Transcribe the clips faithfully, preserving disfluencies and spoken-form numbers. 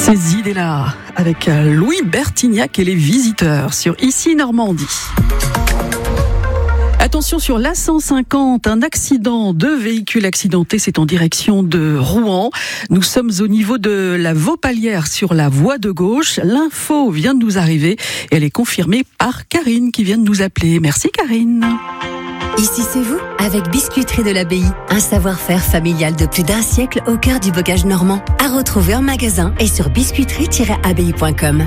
Ces idées-là, avec Louis Bertignac et les visiteurs sur Ici Normandie. Attention sur l'A cent cinquante, un accident, deux véhicules accidentés, c'est en direction de Rouen. Nous sommes au niveau de la Vaupalière sur la voie de gauche. L'info vient de nous arriver et elle est confirmée par Karine qui vient de nous appeler. Merci Karine. Ici c'est vous, avec Biscuiterie de l'Abbaye, un savoir-faire familial de plus d'un siècle au cœur du bocage normand. À retrouver en magasin et sur biscuiterie tiret abbaye point com.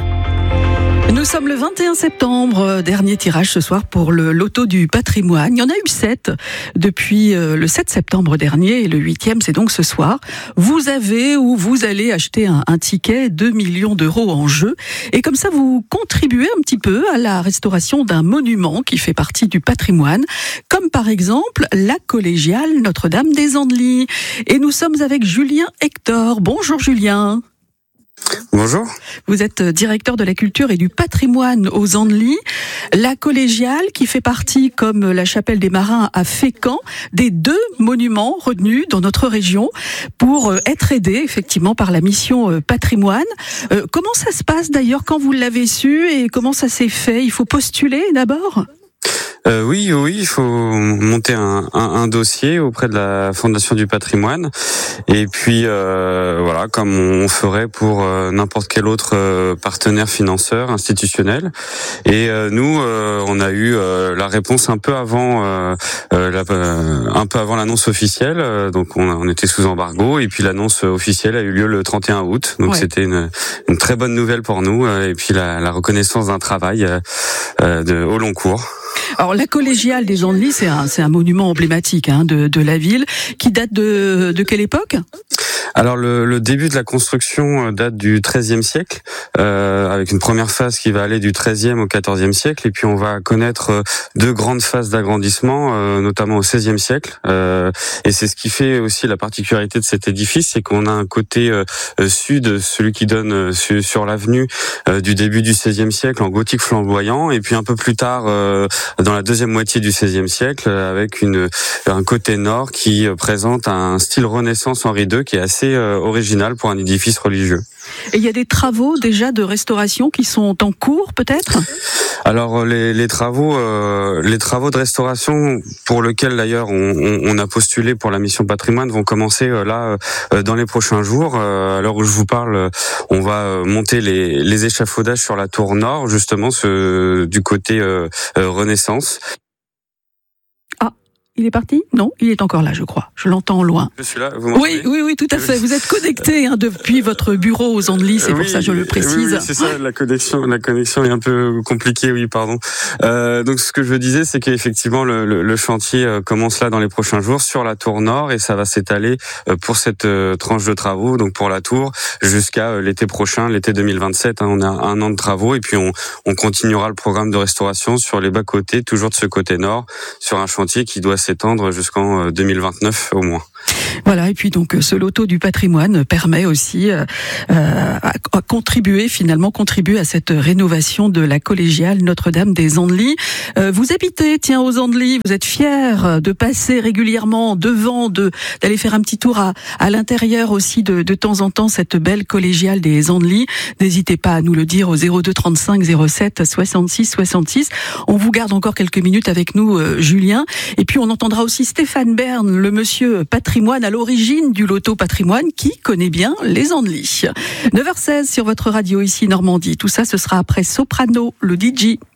Nous sommes le vingt et un septembre, dernier tirage ce soir pour le loto du patrimoine. Il y en a eu sept depuis le sept septembre dernier et le huitième c'est donc ce soir. Vous avez ou vous allez acheter un, un ticket, deux millions d'euros en jeu. Et comme ça, vous contribuez un petit peu à la restauration d'un monument qui fait partie du patrimoine, comme par exemple la collégiale Notre-Dame des Andelys. Et nous sommes avec Julien Hector. Bonjour Julien. Bonjour. Vous êtes directeur de la culture et du patrimoine aux Andelys. La collégiale qui fait partie, comme la chapelle des Marins à Fécamp, des deux monuments retenus dans notre région pour être aidés effectivement par la mission patrimoine. Euh, comment ça se passe d'ailleurs quand vous l'avez su et comment ça s'est fait? Il faut postuler d'abord ? Euh, oui, oui, il faut monter un, un, un dossier auprès de la Fondation du patrimoine et puis euh, voilà, comme on ferait pour euh, n'importe quel autre euh, partenaire financeur institutionnel. Et euh, nous, euh, on a eu euh, la réponse un peu avant, euh, euh, la, euh, un peu avant l'annonce officielle. Euh, donc on, on était sous embargo et puis l'annonce officielle a eu lieu le trente et un août. Donc ouais. C'était une, une très bonne nouvelle pour nous euh, et puis la, la reconnaissance d'un travail euh, euh, de, au long cours. Alors la collégiale des Andelys, c'est un, c'est un monument emblématique hein, de, de la ville, qui date de, de quelle époque ? Alors le, le début de la construction date du treizième siècle, euh, avec une première phase qui va aller du treizième au quatorzième siècle, et puis on va connaître deux grandes phases d'agrandissement, euh, notamment au seizième siècle. Euh, et c'est ce qui fait aussi la particularité de cet édifice, c'est qu'on a un côté euh, sud, celui qui donne euh, sur, sur l'avenue euh, du début du seizième siècle en gothique flamboyant, et puis un peu plus tard, euh, dans la deuxième moitié du seizième siècle, avec une, un côté nord qui présente un style Renaissance Henri deux qui est assez euh, original pour un édifice religieux. Et il y a des travaux déjà de restauration qui sont en cours, peut-être ? Alors les, les travaux, euh, les travaux de restauration pour lesquels d'ailleurs on, on, on a postulé pour la mission patrimoine vont commencer euh, là euh, dans les prochains jours. Euh, à l'heure où je vous parle, on va monter les, les échafaudages sur la tour nord, justement ce, du côté euh, euh, Renaissance. Il est parti ? Non, il est encore là, je crois. Je l'entends au loin. Je suis là, vous m'entendez ? Oui, oui, oui, tout à fait. Vous êtes connecté hein, depuis votre bureau aux Andelys, c'est oui, pour ça que je le précise. Oui, oui, c'est ça, la connexion, la connexion est un peu compliquée, oui, pardon. Euh, donc ce que je disais, c'est qu'effectivement le, le, le chantier commence là dans les prochains jours sur la tour nord et ça va s'étaler pour cette tranche de travaux, donc pour la tour, jusqu'à l'été prochain, l'été deux mille vingt-sept. Hein, on a un an de travaux et puis on, on continuera le programme de restauration sur les bas-côtés, toujours de ce côté nord, sur un chantier qui doit s'étendre jusqu'en deux mille vingt-neuf au moins. Voilà, et puis donc ce loto du patrimoine permet aussi euh, à, à contribuer, finalement contribuer à cette rénovation de la collégiale Notre-Dame des Andelys. Euh, vous habitez, tiens, aux Andelys, vous êtes fiers de passer régulièrement devant, de d'aller faire un petit tour à, à l'intérieur aussi de, de temps en temps cette belle collégiale des Andelys. N'hésitez pas à nous le dire au zéro deux trente-cinq zéro sept soixante-six soixante-six. On vous garde encore quelques minutes avec nous, euh, Julien. Et puis on entendra aussi Stéphane Bern, le monsieur patrimoine à l'origine du loto patrimoine qui connaît bien les Andelys. neuf heures seize sur votre radio Ici Normandie. Tout ça, ce sera après Soprano, le D J.